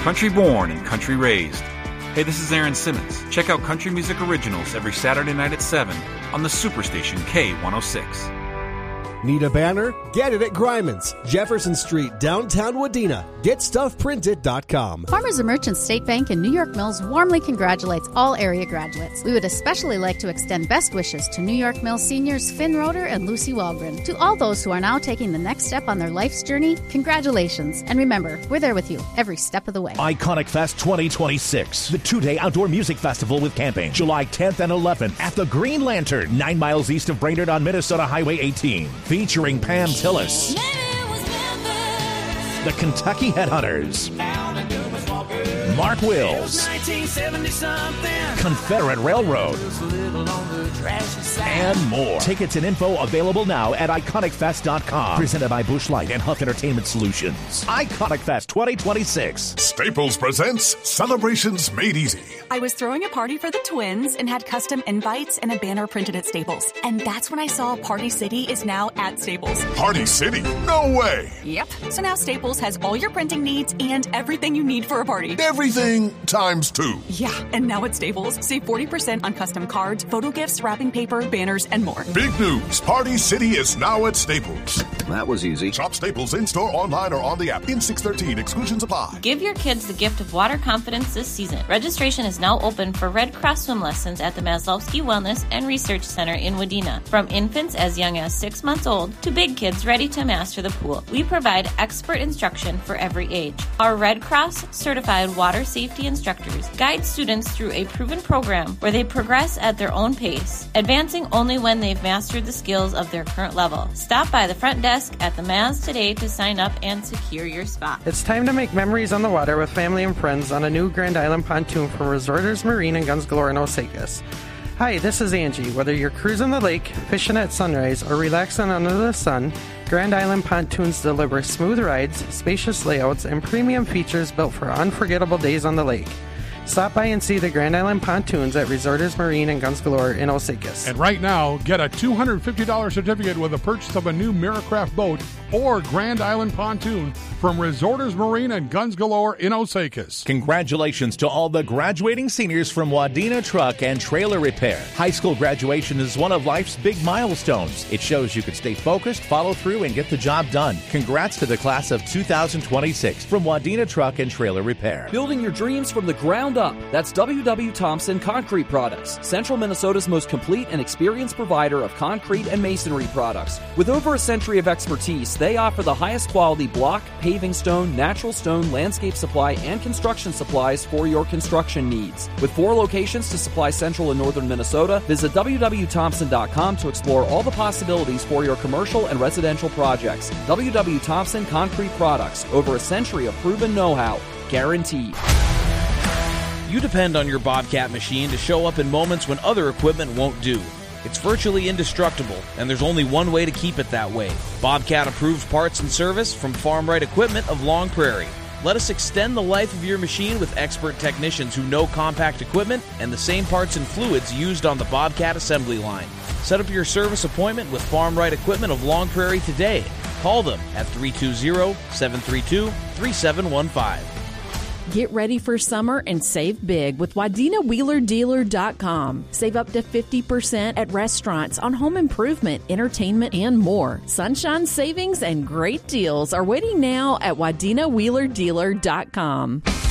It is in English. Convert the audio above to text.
Country born and country raised. Hey, this is Aaron Simmons. Check out Country Music Originals every Saturday night at 7 on the Superstation K106. Need a banner? Get it at Gryman's, Jefferson Street, downtown Wadena. GetStuffPrinted.com. Farmers and Merchants State Bank in New York Mills warmly congratulates all area graduates. We would especially like to extend best wishes to New York Mills seniors Finn Roeder and Lucy Walgren. To all those who are now taking the next step on their life's journey, congratulations. And remember, we're there with you every step of the way. Iconic Fest 2026, the two-day outdoor music festival with camping, July 10th and 11th at the Green Lantern, 9 miles east of Brainerd on Minnesota Highway 18. Featuring Pam Tillis, the Kentucky Headhunters, Mark Wills, Confederate Railroad, and more. Tickets and info available now at IconicFest.com. Presented by Busch Light and Huff Entertainment Solutions. Iconic Fest 2026. Staples presents Celebrations Made Easy. I was throwing a party for the twins and had custom invites and a banner printed at Staples. And that's when I saw Party City is now at Staples. Party City? No way! Yep. So now Staples has all your printing needs and everything you need for a party. Everything times 2. Yeah, and now at Staples, save 40% on custom cards, photo gifts, wrapping paper, banners, and more. Big news! Party City is now at Staples. That was easy. Shop Staples in-store, online, or on the app. In 613, exclusions apply. Give your kids the gift of water confidence this season. Registration is now open for Red Cross swim lessons at the Maslowski Wellness and Research Center in Wadena. From infants as young as 6 months old to big kids ready to master the pool, we provide expert instruction for every age. Our Red Cross certified water safety instructors guide students through a proven program where they progress at their own pace, advancing only when they've mastered the skills of their current level. Stop by the front desk at the Maz today to sign up and secure your spot. It's time to make memories on the water with family and friends on a new Grand Island pontoon from Resorters Marine and Guns Galore in Osakis. Hi, this is Angie. Whether you're cruising the lake, fishing at sunrise, or relaxing under the sun, Grand Island Pontoons deliver smooth rides, spacious layouts, and premium features built for unforgettable days on the lake. Stop by and see the Grand Island Pontoons at Resorters Marine and Guns Galore in Osakis. And right now, get a $250 certificate with the purchase of a new Miracraft boat or Grand Island pontoon from Resorters Marine and Guns Galore in Osakis. Congratulations to all the graduating seniors from Wadena Truck and Trailer Repair. High school graduation is one of life's big milestones. It shows you can stay focused, follow through, and get the job done. Congrats to the class of 2026 from Wadena Truck and Trailer Repair. Building your dreams from the ground up. That's W.W. Thompson Concrete Products, Central Minnesota's most complete and experienced provider of concrete and masonry products. With over a century of expertise, they offer the highest quality block, paving stone, natural stone, landscape supply, and construction supplies for your construction needs. With 4 locations to supply central and northern Minnesota, visit www.thompson.com to explore all the possibilities for your commercial and residential projects. W.W. Thompson Concrete Products, over a century of proven know-how, guaranteed. You depend on your Bobcat machine to show up in moments when other equipment won't do. It's virtually indestructible, and there's only one way to keep it that way. Bobcat approves parts and service from Farm Right Equipment of Long Prairie. Let us extend the life of your machine with expert technicians who know compact equipment and the same parts and fluids used on the Bobcat assembly line. Set up your service appointment with Farm Right Equipment of Long Prairie today. Call them at 320-732-3715. Get ready for summer and save big with WadenaWheelerDealer.com. Save up to 50% at restaurants on home improvement, entertainment, and more. Sunshine savings and great deals are waiting now at WadenaWheelerDealer.com.